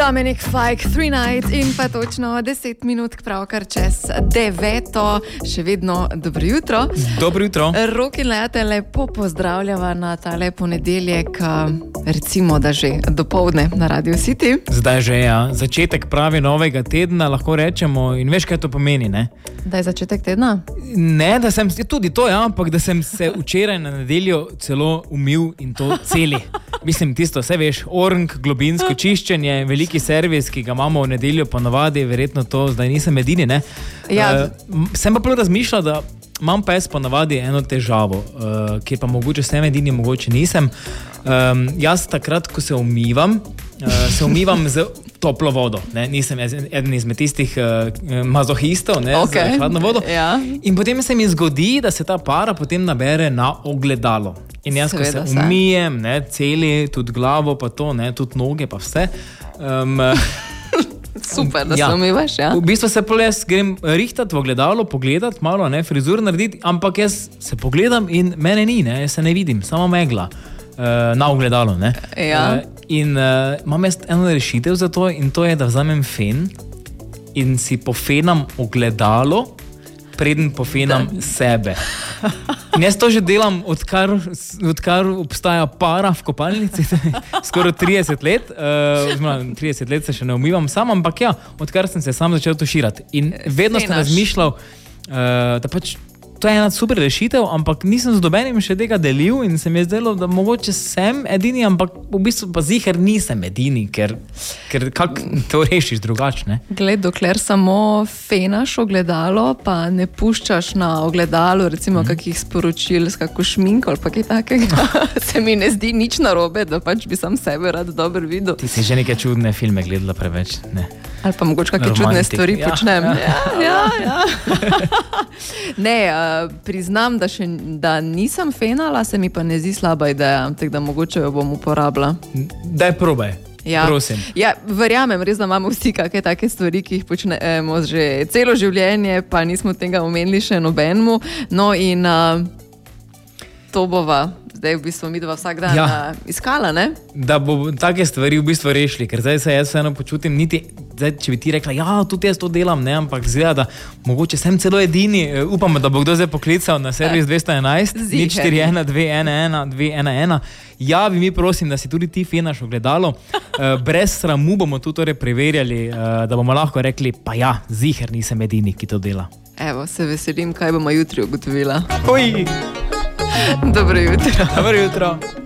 Dominik Fike, 3 Nights in pa točno 10 minut pravkar čez 9. Še vedno dobro jutro. Dobro jutro. Rok in Lea te lepo pozdravljava na tale ponedeljek, recimo da že dopoldne na Radio City. Zdaj že, ja. Začetek pravi novega tedna, lahko rečemo, in veš, kaj to pomeni, ne? Da je začetek tedna? Ne, da sem, tudi to, ja, ampak da sem se včeraj na nedeljo celo umil in to celi. Mislim, tisto, vse veš, orng, globinsko čiščenje, veliki servis, ki ga imamo v nedeljo ponavadi, verjetno to zdaj nisem edini, ne? Ja. Sem pa prav razmišljal, da imam pa jaz ponavadi eno težavo, kjer pa mogoče sem edini, mogoče nisem. Jaz takrat, ko se umivam z toplo vodo, ne? Nisem eden izmed tistih mazohistov, ne? Okay. Z hladno vodo. Ja. In potem se mi zgodi, da se ta para potem nabere na ogledalo. In jaz, ko se umijem, ne, celi, tudi glavo, pa to, ne, tudi noge, pa vse. Super, da se umivaš, ja? V bistvu se pol jaz grem rihtat v ogledalo, pogledat, malo, ne, frizur narediti, ampak jaz se pogledam in mene ni, ne, jaz se ne vidim, samo megla na ogledalo, ne. Ja. In imam jaz eno rešitev za to in to je, da vzamem fen in si pofenam ogledalo, preden pofenam sebe. In jaz to že delam, odkar obstaja para v kopalnici, skoraj 30 let. 30 let se še ne umivam sam, ampak ja, odkar sem se sam začel tuširati. In vedno sem razmišljal, da pač to je ena super rešitev, ampak nisem z nobenim še tega delil in se mi je zdelo, da mogoče sem edini, ampak v bistvu pa ziher nisem edini, ker kako to rešiš drugače, ne? Gled, dokler samo fenaš ogledalo, pa ne puščaš na ogledalo, recimo kakih sporočil s kako šminko ali pa kaj takega, se mi ne zdi nič narobe, da pač bi sam sebe rad dobro videl. Ti si že neke čudne filme gledala preveč, ne? Ali pa mogoče kakšne čudne stvari počnem. Ja. Ne, priznam, da nisem fenala, se mi pa ne zdi slaba ideja, tako da mogoče jo bom uporabila. Daj probaj, ja. Prosim. Ja, verjamem, res da imamo vsi kakšne take stvari, ki jih počnemo že celo življenje, pa nismo tega omenili še nobenemu. No in to bova zdaj v bistvu midva vsak dan iskala, ne? Da bo take stvari v bistvu rešili, ker zdaj se jaz vseeno počutim, zdaj, če bi ti rekla, ja, tudi jaz to delam, ne, ampak zgleda, da mogoče sem celo edini, upam, da bo kdo zdaj poklical na servis 211, 041 211 211. Javi mi, prosim, da si tudi ti fenaš ogledalo. Brez sramu bomo tu torej preverjali, da bomo lahko rekli, pa ja, ziher nisem edini, ki to dela. Evo, se veselim, kaj bomo jutri ugotovila. Oj! Dobro jutro. Dobro jutro.